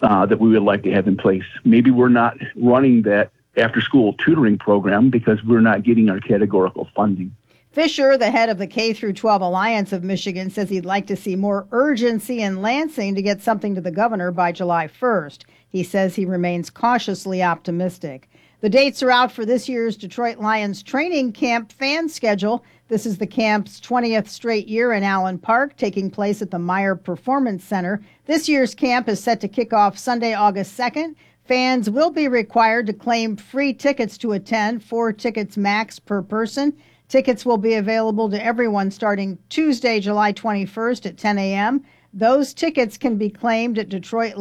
that we would like to have in place. Maybe we're not running that after-school tutoring program because we're not getting our categorical funding. Fisher, the head of the K-12 Alliance of Michigan, says he'd like to see more urgency in Lansing to get something to the governor by July 1st. He says he remains cautiously optimistic. The dates are out for this year's Detroit Lions training camp fan schedule. This is the camp's 20th straight year in Allen Park, taking place at the Meyer Performance Center. This year's camp is set to kick off Sunday, August 2nd. Fans will be required to claim free tickets to attend, 4 tickets max per person. Tickets will be available to everyone starting Tuesday, July 21st at 10 a.m. Those tickets can be claimed at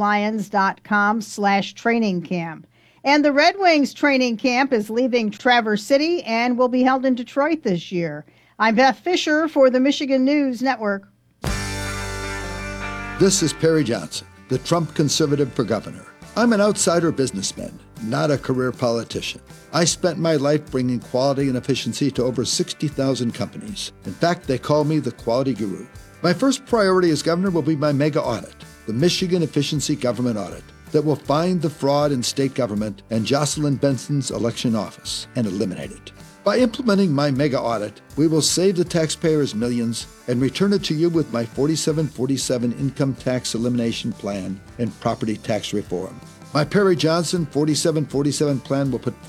DetroitLions.com/training camp. And the Red Wings training camp is leaving Traverse City and will be held in Detroit this year. I'm Beth Fisher for the Michigan News Network. This is Perry Johnson, the Trump conservative for governor. I'm an outsider businessman, not a career politician. I spent my life bringing quality and efficiency to over 60,000 companies. In fact, they call me the quality guru. My first priority as governor will be my mega audit, the Michigan Efficiency Government Audit, that will find the fraud in state government and Jocelyn Benson's election office and eliminate it. By implementing my mega audit, we will save the taxpayers millions and return it to you with my 4747 income tax elimination plan and property tax reform. My Perry Johnson 4747 plan will put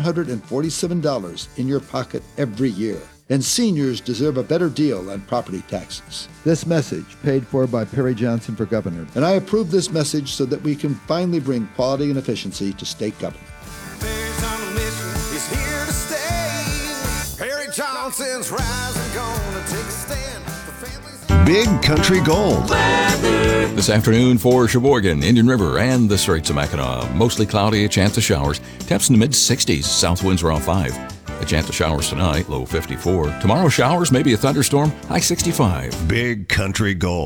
$4,747 in your pocket every year. And seniors deserve a better deal on property taxes. This message paid for by Perry Johnson for governor. And I approve this message so that we can finally bring quality and efficiency to state government. Perry's on a mission, he's here to stay. Perry Johnson's rising, gonna take a stand for families. Big Country Gold. This afternoon for Sheboygan, Indian River, and the Straits of Mackinac. Mostly cloudy, a chance of showers. Temps in the mid-60s. South winds around 5. A chance of showers tonight, low 54. Tomorrow, showers, maybe a thunderstorm, high 65. Big Country Gold.